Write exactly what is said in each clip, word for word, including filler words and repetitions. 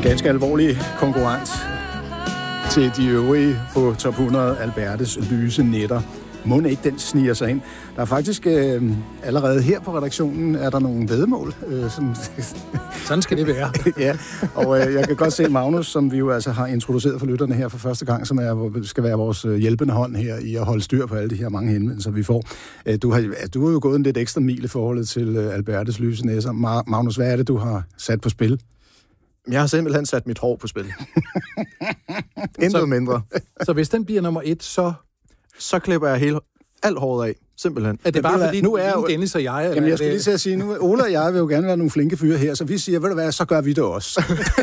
ganske alvorlig konkurrent til de øvrige på top hundrede, Albertes lyse nætter. Må ikke den sniger sig ind. Der er faktisk øh, allerede her på redaktionen, er der nogle væddemål. Øh, som Sådan skal det være. Ja, og øh, jeg kan godt se Magnus, som vi jo altså har introduceret for lytterne her for første gang, som er, skal være vores hjælpende hånd her i at holde styr på alle de her mange henvendelser, vi får. Øh, du, har, du har jo gået en lidt ekstra mil i forholdet til øh, Albertes lyse næser. Ma- Magnus, hvad er det, du har sat på spil? Jeg har simpelthen sat mit hår på spil. Intet så, mindre. Så hvis den bliver nummer et, så... Så klipper jeg hele, alt håret af, simpelthen. Er det bare det, fordi, nu nu er er jo Dennis og jeg... Jamen, jeg skulle lige til at sige, nu Ole og jeg vil jo gerne være nogle flinke fyre her, så vi siger, ved du hvad, så gør vi det også.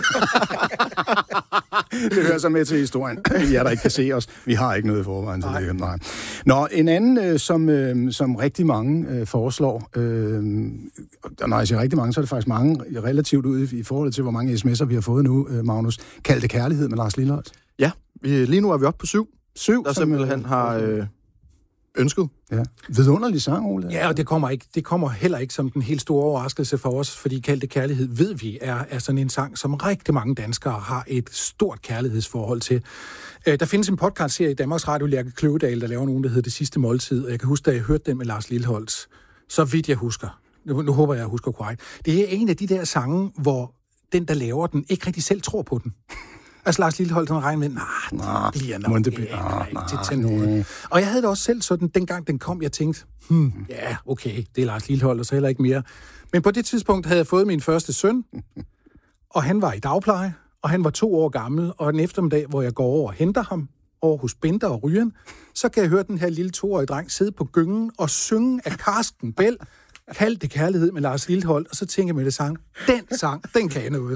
Det hører så med til historien. Vi er der ikke kan se os. Vi har ikke noget i forvejen. Så nej. Det, nej. Nå, en anden, øh, som, øh, som rigtig mange øh, foreslår, øh, når jeg siger rigtig mange, så er det faktisk mange relativt ud i, i forhold til, hvor mange sms'er vi har fået nu, øh, Magnus. Kald det kærlighed med Lars Lilholt. Ja, vi, lige nu er vi oppe på syv. Syv, der som simpelthen har øh, ønsket. Ja. Vidunderlig sang, Ole. Ja, og det kommer, ikke, det kommer heller ikke som den helt store overraskelse for os, fordi Kald det kærlighed, ved vi, er, er sådan en sang, som rigtig mange danskere har et stort kærlighedsforhold til. Øh, der findes en podcastserie i Danmarks Radio, Lærke Kløvedal, der laver nogen, der hedder Det sidste måltid, og jeg kan huske, da jeg hørte den med Lars Lilholt, så vidt jeg husker. Nu, nu håber jeg, jeg husker korrekt. Det er en af de der sange, hvor den, der laver den, ikke rigtig selv tror på den. Altså Lars Lilholt, han regner med, nej, nah, det bliver nok det bliver, ah, nej, nej. Og jeg havde det også selv sådan, dengang den kom, jeg tænkte, hmm, ja, okay, det er Lars Lilholt, og så heller ikke mere. Men på det tidspunkt havde jeg fået min første søn, og han var i dagpleje, og han var to år gammel, og en eftermiddag, hvor jeg går over og henter ham, over hos Bente og Ryen, så kan jeg høre den her lille toårige dreng sidde på gyngen og synge af Karsten Bell, Kald det kærlighed med Lars Lilholt, og så tænker jeg med det sang, den sang, den kan jeg noget.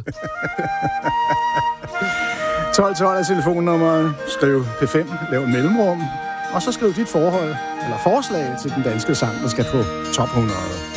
tolv tolv er telefonnummeret. Skriv P fem, lav et mellemrum, og så skriv dit forhold eller forslag til den danske sang, der skal på top hundrede.